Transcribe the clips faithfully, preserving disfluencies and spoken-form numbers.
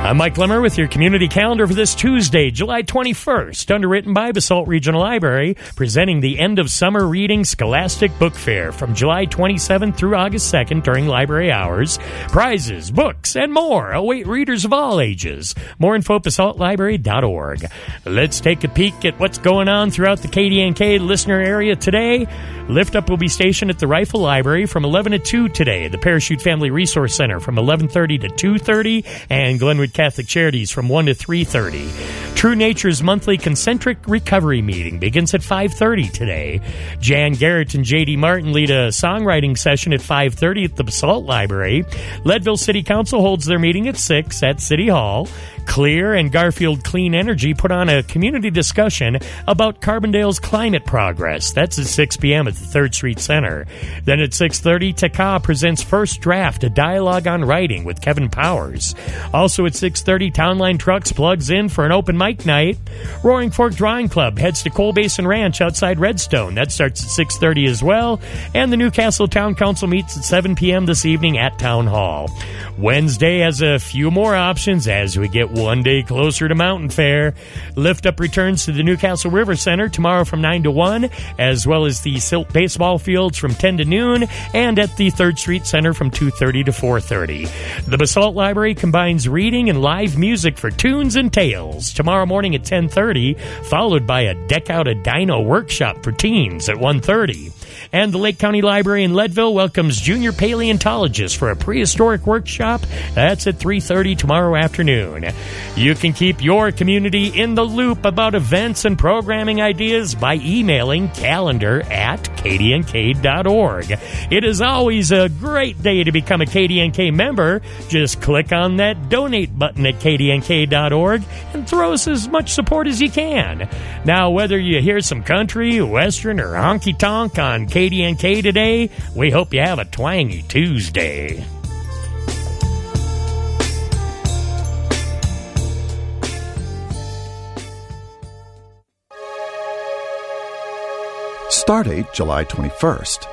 I'm Mike Lemmer with your community calendar for this Tuesday, July twenty-first, underwritten by Basalt Regional Library, presenting the end of summer reading Scholastic Book Fair from July twenty-seventh through August second during library hours. Prizes, books, and more await readers of all ages. More info at basalt library dot org. Let's take a peek at what's going on throughout the K D N K listener area today. Lift Up will be stationed at the Rifle Library from eleven to two today, the Parachute Family Resource Center from eleven thirty to two thirty, and Glenwood Catholic Charities from one to three thirty. True Nature's monthly Concentric Recovery Meeting begins at five thirty today. Jan Garrett and J D Martin lead a songwriting session at five thirty at the Basalt Library. Leadville City Council holds their meeting at six at City Hall. Clear and Garfield Clean Energy put on a community discussion about Carbondale's climate progress. That's at six p.m. at the third Street Center. Then at six thirty, T C A presents First Draft, a dialogue on writing with Kevin Powers. Also at six thirty, Townline Trucks plugs in for an open mic night. Roaring Fork Drawing Club heads to Coal Basin Ranch outside Redstone. That starts at six thirty as well. And the Newcastle Town Council meets at seven p.m. this evening at Town Hall. Wednesday has a few more options as we get one day closer to Mountain Fair. Lift Up returns to the Newcastle River Center tomorrow from nine to one, as well as the Silt baseball fields from ten to noon, and at the third Street Center from two thirty to four thirty. The Basalt Library combines reading and live music for tunes and tales tomorrow morning at ten thirty, followed by a Deck Out a Dino workshop for teens at one thirty. And the Lake County Library in Leadville welcomes junior paleontologists for a prehistoric workshop. That's at three thirty tomorrow afternoon. You can keep your community in the loop about events and programming ideas by emailing calendar at k d n k dot org. It is always a great day to become a K D N K member. Just click on that donate button at k d n k dot org and throw us as much support as you can. Now, whether you hear some country, western, or honky-tonk on K D N K today, we hope you have a twangy Tuesday. Stardate July twenty-first.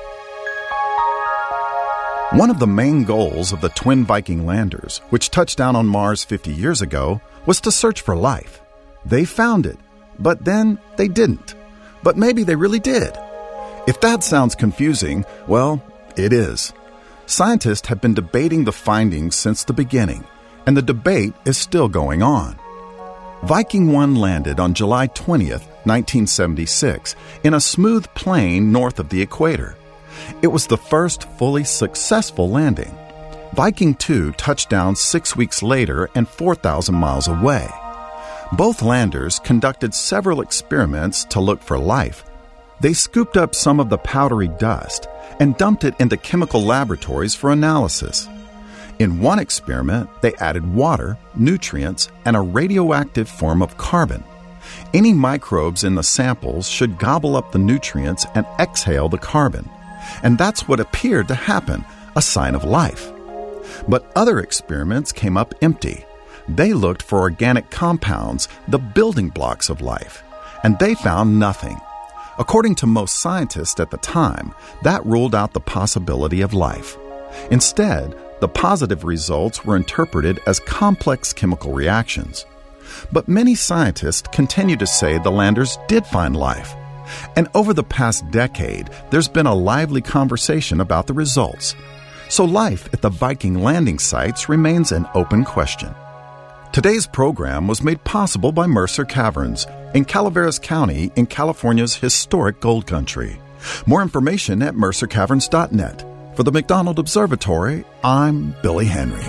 One of the main goals of the twin Viking landers, which touched down on Mars fifty years ago, was to search for life. They found it, but then they didn't. But maybe they really did. If that sounds confusing, well, it is. Scientists have been debating the findings since the beginning, and the debate is still going on. Viking one landed on July twentieth, nineteen seventy-six, in a smooth plain north of the equator. It was the first fully successful landing. Viking two touched down six weeks later and four thousand miles away. Both landers conducted several experiments to look for life. They scooped up some of the powdery dust and dumped it into chemical laboratories for analysis. In one experiment, they added water, nutrients, and a radioactive form of carbon. Any microbes in the samples should gobble up the nutrients and exhale the carbon. And that's what appeared to happen, a sign of life. But other experiments came up empty. They looked for organic compounds, the building blocks of life, and they found nothing. According to most scientists at the time, that ruled out the possibility of life. Instead, the positive results were interpreted as complex chemical reactions. But many scientists continue to say the landers did find life. And over the past decade, there's been a lively conversation about the results. So life at the Viking landing sites remains an open question. Today's program was made possible by Mercer Caverns in Calaveras County in California's historic gold country. More information at mercer caverns dot net. For the McDonald Observatory, I'm Billy Henry.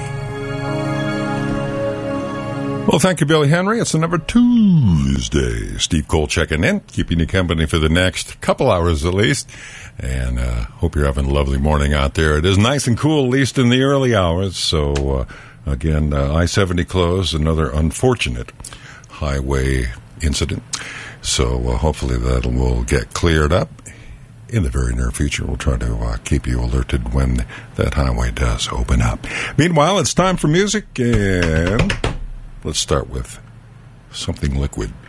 Well, thank you, Billy Henry. It's another Tuesday. Steve Cole checking in, keeping you company for the next couple hours at least. And uh, hope you're having a lovely morning out there. It is nice and cool, at least in the early hours. So, uh, again, uh, I seventy closed, another unfortunate highway incident. So uh, hopefully that will get cleared up in the very near future. We'll try to uh, keep you alerted when that highway does open up. Meanwhile, it's time for music, and let's start with something liquid.